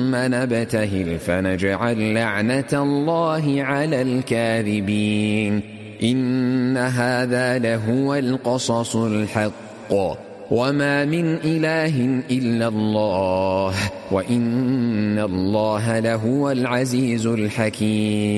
ثم نبتهل فنجعل لعنة الله على الكاذبين إن هذا لهو القصص الحق وما من إله إلا الله وإن الله لهو العزيز الحكيم.